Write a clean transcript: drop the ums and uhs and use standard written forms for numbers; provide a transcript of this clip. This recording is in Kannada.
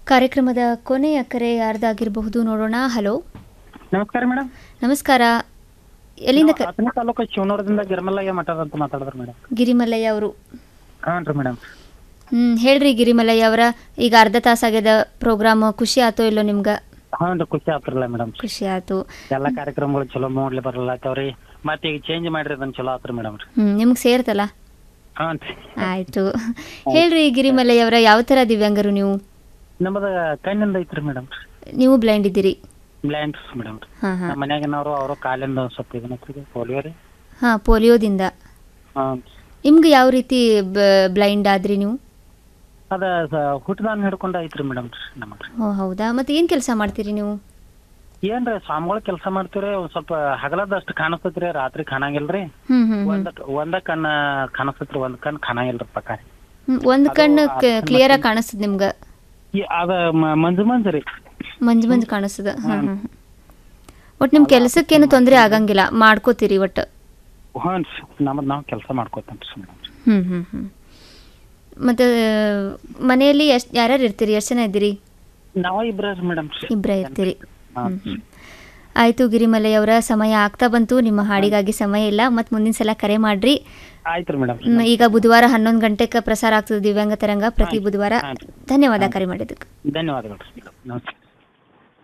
ಕಾರ್ಯಕ್ರಮದ ಕೊನೆಯ ಕರೆ ಯಾರ್ದಾಗಿರಬಹುದು ನೋಡೋಣ. ಹಲೋ, ನಮಸ್ಕಾರ ಮೇಡಮ್. ನಮಸ್ಕಾರ. ಎಲ್ಲಿಂದ ಹಾಸನ ತಾಲೂಕು ಶಿವನೂರದಿಂದ ಗಿರಿಮಲ್ಲಯ್ಯ ಮಠದ ಅಂತ ಮಾತಾಡಿದ್ರು ಮೇಡಮ್. ಗಿರಿಮಲ್ಲಯ್ಯ ಅವರು. ಹಾಂ ರೀ ಮೇಡಮ್. ಹೇಳ್ರಿ ಗಿರಿಮಲ್ಲಯ್ಯ ಅವರ, ಈಗ ಅರ್ಧ ತಾಸಾಗ್ಯದ ಪ್ರೋಗ್ರಾಮ್, ಖುಷಿ ಆತೋ ಇಲ್ಲೋ ನಿಮ್ಗೆ? ಹಾಂ ರೀ, ಖುಷಿ ಆತ್ರಲ್ಲ ಮೇಡಮ್. ಖುಷಿ ಆಯ್ತು. ಎಲ್ಲ ಕಾರ್ಯಕ್ರಮಗಳು ಚಲೋ ಮೂಡ್ಲಿ ಬರಲ್ಲತ್ತವ್ರಿ. ಮತ್ತೆ ಈಗ ಚೇಂಜ್ ಮಾಡ್ರಿ ಅದನ್ನ ಚಲೋ ಆತ್ರಿ ಮೇಡಮ್. ನಿಮ್ಗೆ ಸೇರ್ತಲ್ಲ? ಹಾಂ ರೀ. ಆಯ್ತು. ಹೇಳ್ರಿ ಗಿರಿಮಲ್ಲಯ್ಯ ಅವರ, ಯಾವ ಥರ ದಿವ್ಯಾಂಗರು ನೀವು? ನಮ್ಮದ ಕಣ್ಣಿಂದ ಐತ್ರಿ ಮೇಡಮ್. ನೀವು ಬ್ಲೈಂಡ್ ಇದ್ದೀರಿ? Blind madam. ಹಾಂ ಹಾಂ. ನಮ್ಮ ಮನ್ಯಾಗಿನವರು ಅವರು ಕಾಲಿಂದ ಸ್ವಲ್ಪ ಇದನ್ನ ಪೋಲಿಯೋ ರೀ. ಹಾಂ, ಪೋಲಿಯೋದಿಂದ. ಹಾಂ. ನಿಮ್ಗೆ ಯಾವ ರೀತಿ ಬ್ಲೈಂಡ್ ಆದ್ರಿ ನೀವು? ಅದ ಹುಟ್ಟದಾನ ಹಿಡ್ಕೊಂಡು ಐತ್ರಿ ಮೇಡಮ್ ನಮಗೆ. ಓ ಹೌದಾ. ಮತ್ತೆ ಏನು ಕೆಲಸ ಮಾಡ್ತೀರಿ ನೀವು? ಏನ್ರಿ ಸ್ವಾಮಿಗಳು ಕೆಲಸ ಮಾಡ್ತೀವ್ರಿ. ಒಂದ್ ಸ್ವಲ್ಪ ಹಗಲದಷ್ಟು ಕಾಣಿಸ್ತೈತ್ರಿ, ರಾತ್ರಿ ಕಾಣಂಗಿಲ್ರಿ. ಒಂದ ಕಣ್ಣ ಕಾಣಿಸ್ತೈತ್ರಿ, ಒಂದ್ ಕಣ್ ಕಾಣಂಗಿಲ್ರಿ ಪಕ್ಕ. ಒಂದ್ ಕಣ್ಣು ಕ್ಲಿಯರ್ ಆಗಿ ಕಾಣಿಸ್ತದ ನಿಮ್ಗ? ಅದ ಮಂಜು ಮಂಜು ಮಂಜು ಕಾಣಿಸ್ತದ. ಒಟ್ಟು ನಿಮ್ ಕೆಲಸಕ್ಕೇನು ತೊಂದರೆ ಆಗಂಗಿಲ್ಲ, ಮಾಡ್ಕೋತೀರಿ ಒಟ್ಟು? ಹ್ಞೂ ನಮ್ಮದು ನಾವು ಕೆಲಸ ಮಾಡ್ಕೋತೇನ್ರಿ ಮೇಡಮ್. ಮತ್ತೆ ಮನೆಯಲ್ಲಿ ಯಾರ್ಯಾರು ಇರ್ತೀರಿ? ಎಷ್ಟು ಜನ ಇದ್ದೀರಿ? ನಾವು ಇಬ್ರ ಮೇಡಮ್. ಇಬ್ರ ಇರ್ತೀರಿ. ಆಯ್ತು ಗಿರಿಮಲ್ಲಯ್ಯ ಅವರ, ಸಮಯ ಆಗ್ತಾ ಬಂತು. ನಿಮ್ಮ ಹಾಡಿಗಾಗಿ ಸಮಯ ಇಲ್ಲ, ಮತ್ತೆ ಮುಂದಿನ ಸಲ ಕರೆ ಮಾಡ್ರಿ. ಆಯ್ತು ಮೇಡಮ್. ಈಗ ಬುಧವಾರ 11 ಗಂಟೆಗೆ ಪ್ರಸಾರ ಆಗ್ತದೆ ದಿವ್ಯಾಂಗ ತರಂಗ, ಪ್ರತಿ ಬುಧವಾರ. ಧನ್ಯವಾದ ಕರೆ ಮಾಡಿದ್ದಕ್ಕೆ. ಧನ್ಯವಾದಗಳು. ನಮಸ್ಕಾರ.